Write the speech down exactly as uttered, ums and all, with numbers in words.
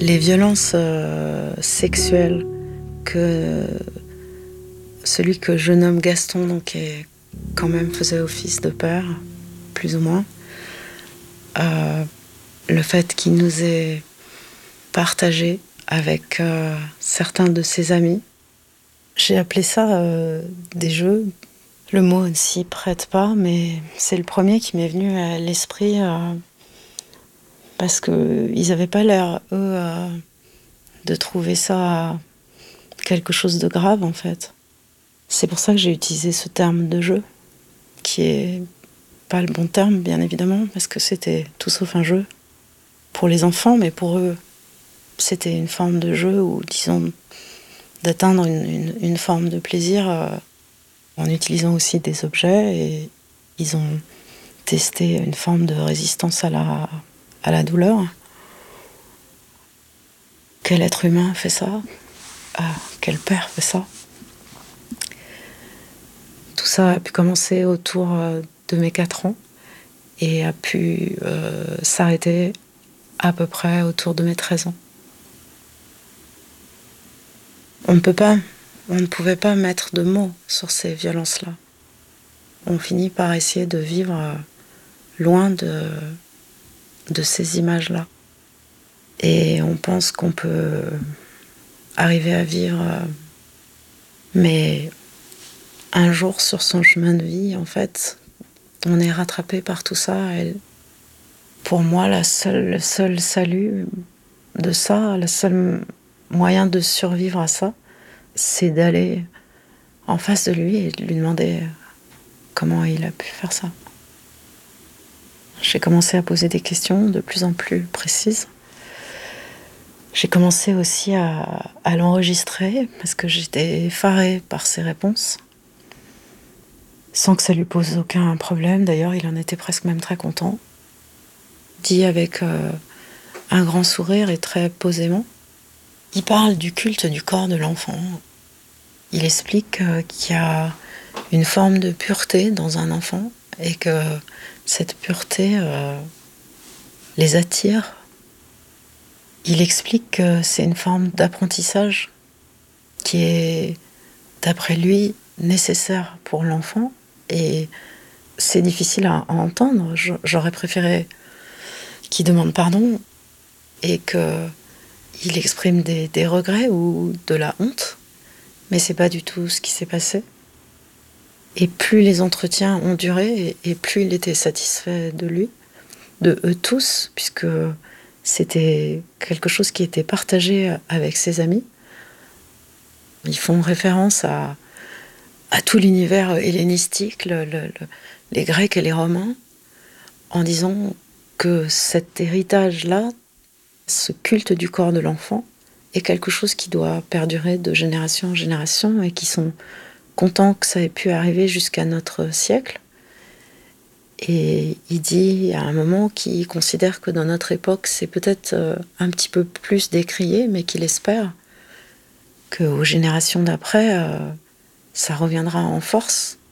Les violences euh, sexuelles que celui que je nomme Gaston, donc, est, quand même faisait office de père, plus ou moins, euh, le fait qu'il nous ait partagé avec euh, certains de ses amis, j'ai appelé ça euh, des jeux. Le mot ne s'y prête pas, mais c'est le premier qui m'est venu à l'esprit euh, parce qu'ils n'avaient pas l'air, eux, euh, de trouver ça quelque chose de grave, en fait. C'est pour ça que j'ai utilisé ce terme de jeu, qui est pas le bon terme, bien évidemment, parce que c'était tout sauf un jeu pour les enfants, mais pour eux, c'était une forme de jeu ou, disons, d'atteindre une, une, une forme de plaisir euh, en utilisant aussi des objets, et ils ont testé une forme de résistance à la, à la douleur. Quel être humain fait ça? Ah, quel père fait ça? Tout ça a pu commencer autour de mes quatre ans et a pu euh, s'arrêter à peu près autour de mes treize ans. On ne peut pas, on ne pouvait pas mettre de mots sur ces violences-là. On finit par essayer de vivre loin de, de ces images-là. Et on pense qu'on peut arriver à vivre, mais un jour sur son chemin de vie, en fait, on est rattrapé par tout ça. Et pour moi, la seule, le seul salut de ça, le seul moyen de survivre à ça, c'est d'aller en face de lui et de lui demander comment il a pu faire ça. J'ai commencé à poser des questions de plus en plus précises. J'ai commencé aussi à, à l'enregistrer parce que j'étais effarée par ses réponses, sans que ça lui pose aucun problème. D'ailleurs, il en était presque même très content. Dit avec euh, un grand sourire et très posément. Il parle du culte du corps de l'enfant. Il explique euh, qu'il y a une forme de pureté dans un enfant et que cette pureté euh, les attire. Il explique que c'est une forme d'apprentissage qui est, d'après lui, nécessaire pour l'enfant, et c'est difficile à, à entendre. J'aurais préféré qu'il demande pardon et qu'il exprime des, des regrets ou de la honte, mais c'est pas du tout ce qui s'est passé. Et plus les entretiens ont duré, et, et plus il était satisfait de lui, de eux tous, puisque c'était quelque chose qui était partagé avec ses amis. Ils font référence à, à tout l'univers hellénistique, le, le, le, les Grecs et les Romains, en disant que cet héritage-là, ce culte du corps de l'enfant, est quelque chose qui doit perdurer de génération en génération, et qui sont contents que ça ait pu arriver jusqu'à notre siècle. Et il dit à un moment qu'il considère que dans notre époque, c'est peut-être un petit peu plus décrié, mais qu'il espère qu'aux générations d'après, euh, ça reviendra en force.